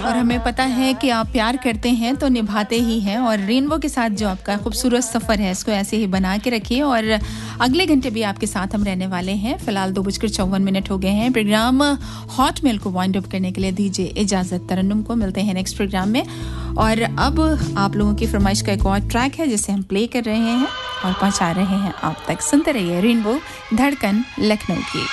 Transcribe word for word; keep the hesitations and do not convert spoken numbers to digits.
और हमें पता है कि आप प्यार करते हैं तो निभाते ही हैं और रेनबो के साथ जो आपका खूबसूरत सफ़र है इसको ऐसे ही बना के रखिए और अगले घंटे भी आपके साथ हम रहने वाले हैं। फिलहाल दो बजकर चौवन मिनट हो गए हैं। प्रोग्राम हॉट मेल को वाइंड अप करने के लिए दीजिए इजाज़त। तरन्नुम को मिलते हैं नेक्स्ट प्रोग्राम में और अब आप लोगों की फरमाइश का एक और ट्रैक है जिसे हम प्ले कर रहे हैं और पहुंचा रहे हैं आप तक। सुनते रहिए रेनबो धड़कन लखनऊ की।